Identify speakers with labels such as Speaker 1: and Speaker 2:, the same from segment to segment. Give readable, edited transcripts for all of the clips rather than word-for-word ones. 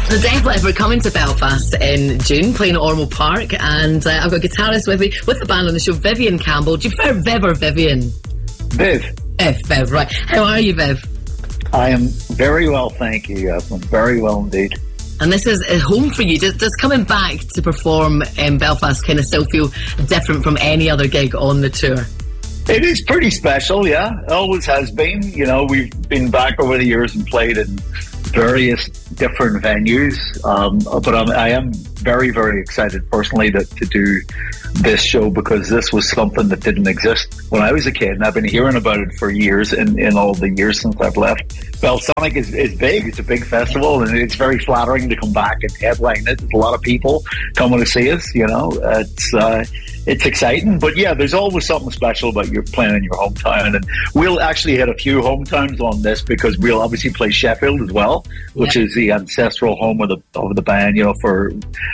Speaker 1: The Def Leppard coming to Belfast in June, playing at Ormeau Park, and I've got guitarist with me, with the band on the show, Vivian Campbell. Do you prefer Viv or Vivian?
Speaker 2: Viv.
Speaker 1: Viv, right. How are you, Viv?
Speaker 2: I am very well, thank you. I'm very well indeed.
Speaker 1: And this is a home for you. Does coming back to perform in Belfast kind of still feel different from any other gig on the tour?
Speaker 2: It is pretty special, yeah. It always has been. You know, we've been back over the years and played in various different venues. But I am very, very excited personally to do this show, because this was something that didn't exist when I was a kid, and I've been hearing about it for years in all the years since I've left. Belsonic is big. It's a big festival, and it's very flattering to come back and headline it. There's a lot of people coming to see us, you know. It's exciting, but yeah, there's always something special about your playing in your hometown, and we'll actually hit a few hometowns on this, because we'll obviously play Sheffield as well, which is the ancestral home of the band, you know, for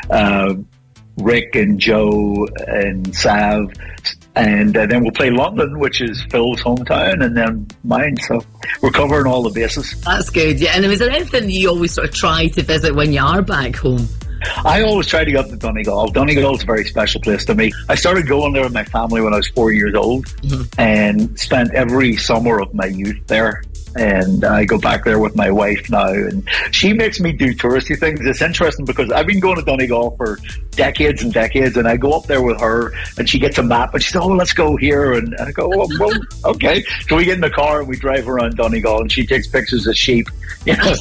Speaker 2: Rick and Joe and Sav, and then we'll play London, which is Phil's hometown, and then mine. So we're covering all the bases.
Speaker 1: That's good. Yeah, and is there anything you always sort of try to visit when you are back home?
Speaker 2: I always try to go up to Donegal. Donegal is a very special place to me. I started going there with my family when I was 4 years old, and spent every summer of my youth there. And I go back there with my wife now, and she makes me do touristy things. It's interesting because I've been going to Donegal for decades and decades, and I go up there with her, and she gets a map, and she says, "Oh, let's go here." And I go, "Oh, well, okay." So we get in the car and we drive around Donegal, and she takes pictures of sheep. You know,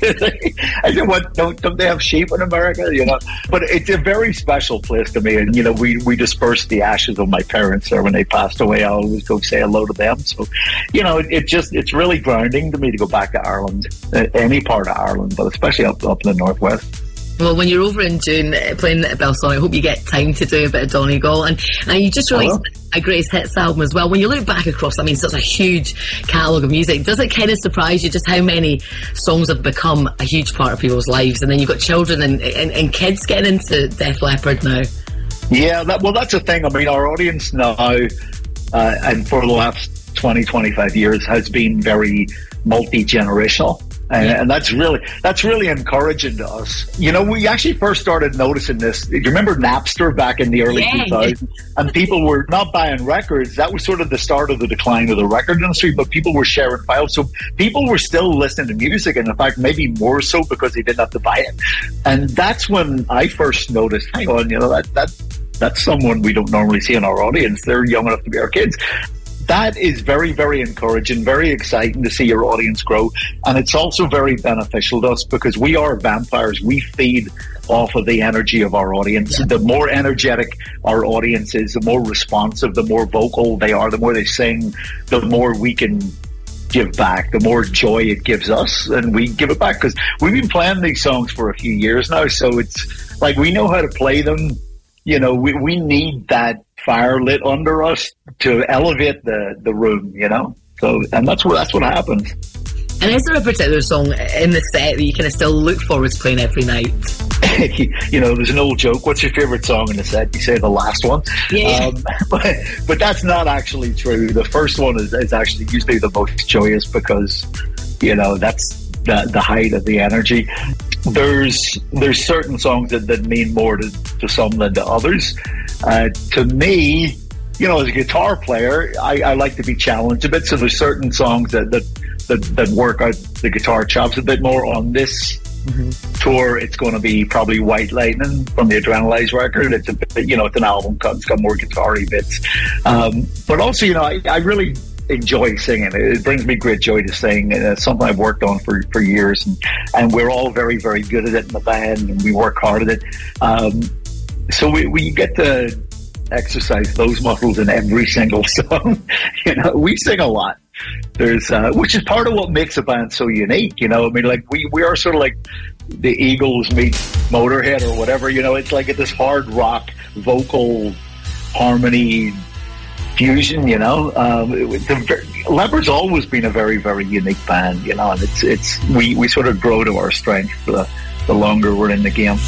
Speaker 2: I said, "What? Don't they have sheep in America?" You know, but it's a very special place to me. And you know, we dispersed the ashes of my parents there when they passed away. I always go say hello to them. So, you know, it's really grounding to me to go back to Ireland, any part of Ireland, but especially up in the northwest.
Speaker 1: Well, when you're over in June playing at Belsonic, I hope you get time to do a bit of Donegal. And you just released a Greatest Hits album as well. When you look back across, I mean, such a huge catalogue of music, does it kind of surprise you just how many songs have become a huge part of people's lives? And then you've got children and kids getting into Def Leppard now. Yeah,
Speaker 2: that's the thing. I mean, our audience now, and for the last 20, 25 years, has been very multi-generational. And that's really encouraging to us. You know, we actually first started noticing this. Do you remember Napster back in the early 2000s? And people were not buying records. That was sort of the start of the decline of the record industry, but people were sharing files. So people were still listening to music, and in fact, maybe more so because they didn't have to buy it. And that's when I first noticed, hang on, you know, that's someone we don't normally see in our audience. They're young enough to be our kids. That is very, very encouraging, very exciting to see your audience grow. And it's also very beneficial to us because we are vampires. We feed off of the energy of our audience. Yeah. The more energetic our audience is, the more responsive, the more vocal they are, the more they sing, the more we can give back, the more joy it gives us, and we give it back because we've been playing these songs for a few years now. So it's like we know how to play them. You know, we need that fire lit under us to elevate the room, you know? So, and that's what happens.
Speaker 1: And is there a particular song in the set that you kind of still look forward to playing every night?
Speaker 2: You know, there's an old joke. What's your favourite song in the set? You say the last one.
Speaker 1: Yeah.
Speaker 2: But that's not actually true. The first one is actually usually the most joyous because, you know, that's the height of the energy. There's certain songs that mean more to some than to others. To me, you know, as a guitar player, I like to be challenged a bit. So there's certain songs that work out the guitar chops a bit more. On this tour, it's going to be probably White Lightning from the Adrenalize record. It's a bit, you know, it's an album cut. It's got more guitar-y bits. But also, you know, I really enjoy singing. It brings me great joy to sing. It's something I've worked on for years, and we're all very, very good at it in the band, and we work hard at it. So we get to exercise those muscles in every single song. You know, we sing a lot. There's which is part of what makes a band so unique. You know, I mean, like we are sort of like the Eagles meet Motorhead or whatever. You know, it's like this hard rock vocal harmony fusion, you know. Leppard's always been a very, very unique band, you know, and we sort of grow to our strength the longer we're in the game.